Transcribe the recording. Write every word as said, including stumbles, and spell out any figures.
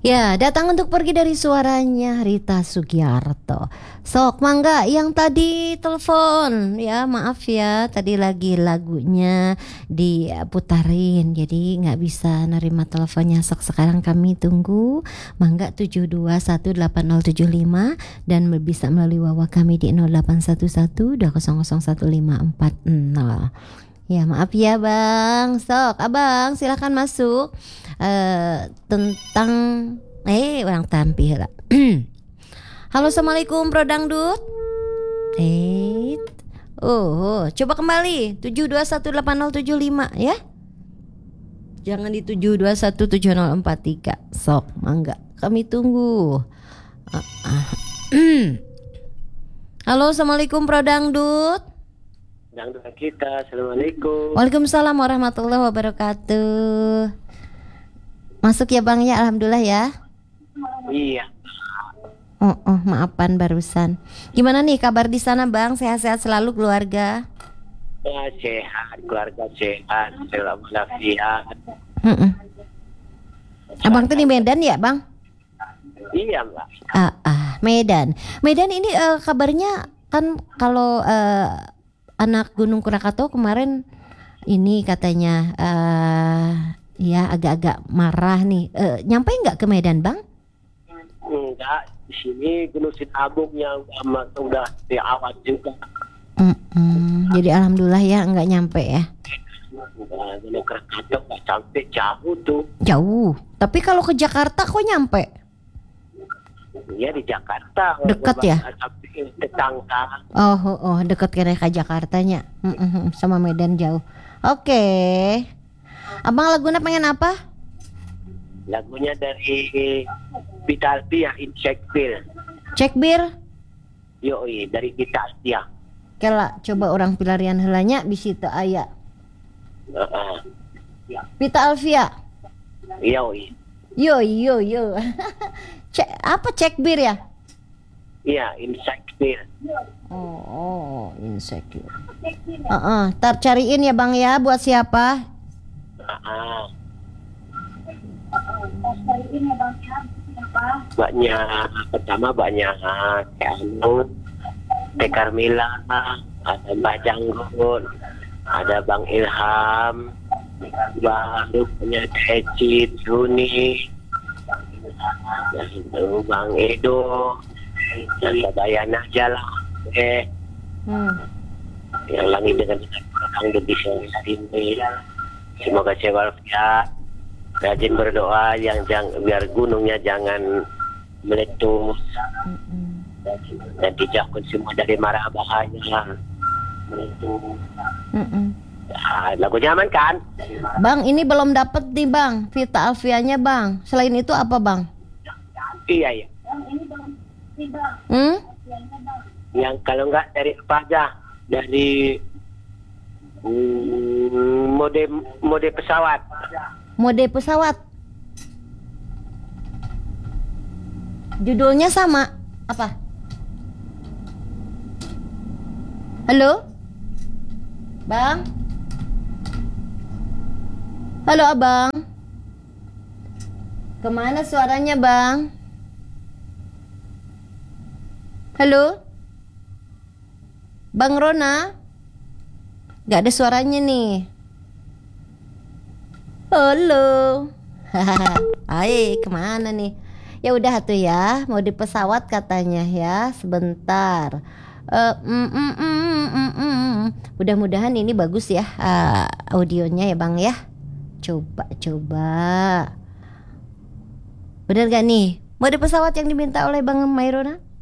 Ya, datang untuk pergi dari suaranya Rita Sugiarto. Sok, mangga yang tadi telepon. Ya, maaf ya, tadi lagi lagunya diputarin, jadi nggak bisa nerima teleponnya. Sok, sekarang kami tunggu. Mangga tujuh dua satu delapan nol tujuh lima dan bisa melalui wawa kami di nol delapan satu satu dua nol nol satu lima empat nol. Ya, maaf ya Bang. Sok, Abang silakan masuk. Uh, tentang eh orang tampil. Halo, assalamualaikum Bro Dangdut. Eh, oh, coba kembali tujuh dua satu delapan nol tujuh lima ya. Jangan di tujuh dua satu tujuh nol empat tiga. Sok, mangga. Kami tunggu. Uh, uh. Halo, assalamualaikum Bro Dangdut. Dangdut kita, assalamualaikum. Waalaikumsalam warahmatullahi wabarakatuh. Masuk ya Bang ya, alhamdulillah ya. Iya. Oh, oh maafan barusan. Gimana nih kabar di sana Bang? Sehat-sehat selalu keluarga? Ya, sehat, keluarga sehat, selalu walafiat. Mm-mm. Abang tuh di Medan ya Bang? Iya Mbak. Ah, ah Medan. Medan ini uh, kabarnya kan kalau uh, anak Gunung Krakatau kemarin ini katanya uh, ya agak-agak marah nih. Uh, nyampe nggak ke Medan Bang? Enggak, di sini Gunung Sinabung yang amat udah diawat juga. Mm-mm. Jadi alhamdulillah ya nggak nyampe ya. Enggak, Gunung Krakatau nggak sampai, jauh tuh. Jauh. Tapi kalau ke Jakarta kok nyampe? Iya di Jakarta. Dekat ya? Tetangga. Oh, oh, oh dekat kira ke Jakartanya. Mm-mm. Sama Medan jauh. Oke. Okay. Abang lagunya pengen apa? Lagunya dari Vita Alpia, Insecure. Cek bir. Yoi, dari Vita Alpia. Kela coba orang pilarian helanya bisi teu aya. Uh-uh. Vita Alvia. Yoi. Yo yo yo. Cek apa cek bir ya? Iya, Insecure. Oh, oh insecure. Uh-uh. Tar cariin ya Bang ya buat siapa? Uh-uh. Banyak, pertama banyak Keanu, Teh Carmila, ada Mbak Janggun, ada Bang Ilham, baru punya Eci, Juni, dan itu Bang Edo, dan Bayana Jalan, eh, hmm. yang lagi dengan orang lebih ini. Semoga walafiat, rajin berdoa yang jang, biar gunungnya jangan meletus. Mm-mm. Dan dijauhkan semua dari mara bahaya meletus. Nah, lagunya aman kan? Bang, ini belum dapet nih Bang, Vita Alfianya Bang. Selain itu apa Bang? Iya iya. Hmm? Yang kalau enggak dari apa aja, dari hmm, mode mode pesawat. Mode pesawat. Judulnya sama. Apa? Halo? Bang? Halo Abang? Kemana suaranya Bang? Halo? Bang Rona? Gak ada suaranya nih. Halo. Hai, kemana nih? Ya udah tuh ya, mau di pesawat katanya ya, sebentar. Uh, mm, mm, mm, mm, mm. Mudah-mudahan ini bagus ya uh, audionya ya Bang ya. Coba coba. Bener gak nih? Mau di pesawat yang diminta oleh Bang Mairona?